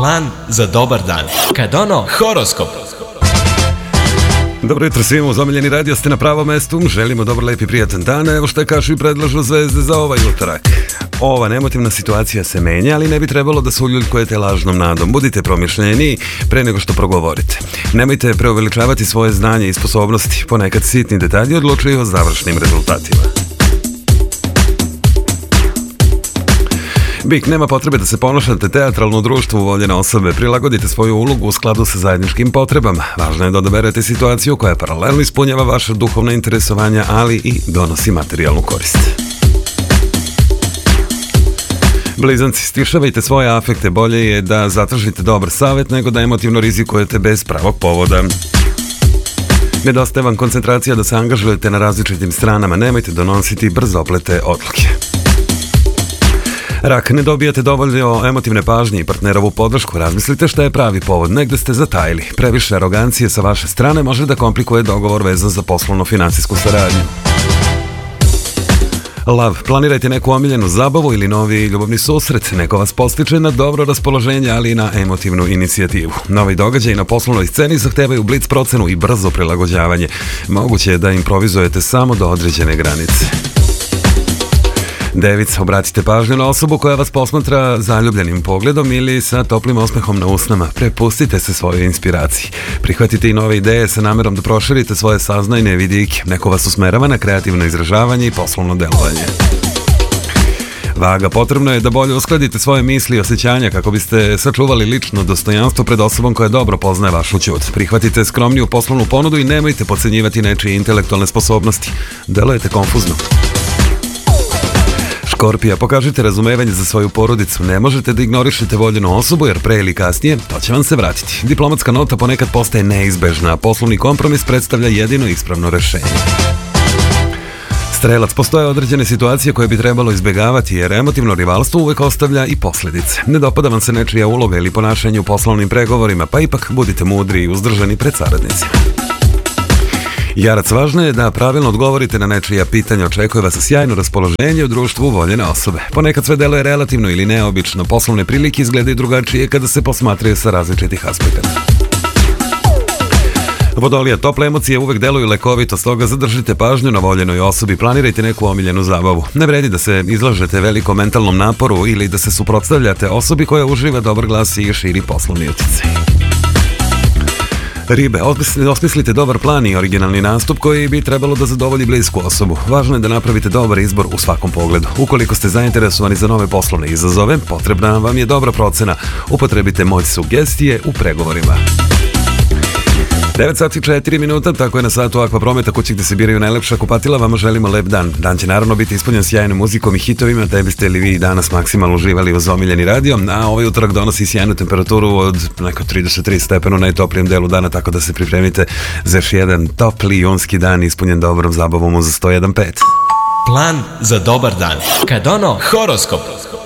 Plan za dobar dan. Kad ono, horoskop. Dobro jutro svima, uz Omiljeni radio ste na pravom mestu. Želimo dobar, lep i prijatan dan. Evo što kažu i predlažu zvezde za ovaj utorak. Ova nemotivna situacija se menja, ali ne bi trebalo da se uljuljkujete lažnom nadom. Budite promišljeniji pre nego što progovorite. Nemojte preuveličavati svoje znanje i sposobnosti. Ponekad sitni detalji odlučuju o završnim rezultatima. Bik, nema potrebe da se ponašate teatralno u društvu voljene osobe. Prilagodite svoju ulogu u skladu sa zajedničkim potrebama. Važno je da odaberete situaciju koja paralelno ispunjava vaše duhovne interesovanja, ali i donosi materijalnu korist. Blizanci, stišavajte svoje afekte. Bolje je da zatražite dobar savjet nego da emotivno rizikujete bez pravog povoda. Nedostaje vam koncentracija da se angažujete na različitim stranama. Nemojte donositi brzoplete odluke. Rak, ne dobijate dovoljno emotivne pažnje i partnerovu podršku. Razmislite šta je pravi povod. Negde ste zatajili. Previše arogancije sa vaše strane može da komplikuje dogovor vezan za poslovno-finansijsku saradnju. Lav, planirajte neku omiljenu zabavu ili novi ljubavni susret. Neko vas postiče na dobro raspoloženje, ali i na emotivnu inicijativu. Novi događaj na poslovnoj sceni zahtevaju blic procenu i brzo prilagođavanje. Moguće je da improvizujete samo do određene granice. Devica, obratite pažnju na osobu koja vas posmatra zaljubljenim pogledom ili sa toplim osmehom na usnama. Prepustite se svojoj inspiraciji. Prihvatite i nove ideje sa namerom da proširite svoje saznajne vidike. Neko vas usmerava na kreativno izražavanje i poslovno delovanje. Vaga, potrebno je da bolje uskladite svoje misli i osjećanja kako biste sačuvali lično dostojanstvo pred osobom koja dobro poznaje vašu ćud. Prihvatite skromniju poslovnu ponudu i nemojte podcenjivati nečije intelektualne sposobnosti. Delujete konfuzno. Škorpija, pokažite razumevanje za svoju porodicu. Ne možete da ignorišete voljenu osobu jer pre ili kasnije to će vam se vratiti. Diplomatska nota ponekad postaje neizbežna, a poslovni kompromis predstavlja jedino ispravno rešenje. Strelac, postoje određene situacije koje bi trebalo izbjegavati jer emotivno rivalstvo uvek ostavlja i posljedice. Ne dopada vam se nečija uloga ili ponašanje u poslovnim pregovorima, pa ipak budite mudri i uzdržani pred saradnicima. Jarac, važno je da pravilno odgovorite na nečija pitanja. Očekuje vas sjajno raspoloženje u društvu voljene osobe. Ponekad sve deluje relativno ili neobično. Poslovne prilike izgledaju drugačije kada se posmatraju sa različitih aspekata. Vodolija, tople emocije uvek deluju lekovito, stoga zadržite pažnju na voljenoj osobi. Planirajte neku omiljenu zabavu. Ne vredi da se izlažete velikom mentalnom naporu ili da se suprotstavljate osobi koja uživa dobar glas i širi poslovni uticaj. Ribe, osmislite dobar plan i originalni nastup koji bi trebalo da zadovolji blisku osobu. Važno je da napravite dobar izbor u svakom pogledu. Ukoliko ste zainteresovani za nove poslovne izazove, potrebna vam je dobra procena. Upotrebite moć sugestije u pregovorima. 9 sati 4 minuta, tako je na satu Aqua Prometa, kući gde se biraju najlepša kupatila. Vama želimo lep dan. Dan će naravno biti ispunjen sjajnom muzikom i hitovima, te biste li vi danas maksimalno uživali uz Omiljeni radio, a ovaj utorak donosi sjajnu temperaturu od neko 33 stepena u najtoplijem delu dana, tako da se pripremite za još jedan topli junski dan ispunjen dobrom zabavom uz 101.5. Plan za dobar dan. Kad ono, horoskop.